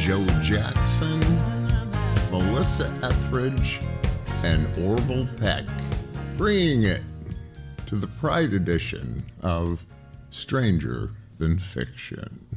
Joe Jackson, Melissa Etheridge, and Orville Peck, bringing it to the Pride edition of Stranger Than Fiction.